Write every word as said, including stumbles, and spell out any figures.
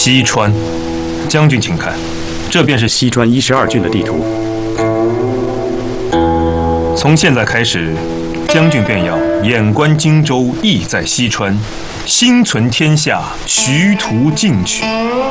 西川，将军请看，这便是西川一十二郡的地图。 从现在开始，将军便要眼观荆州，意在西川，心存天下，徐图进取。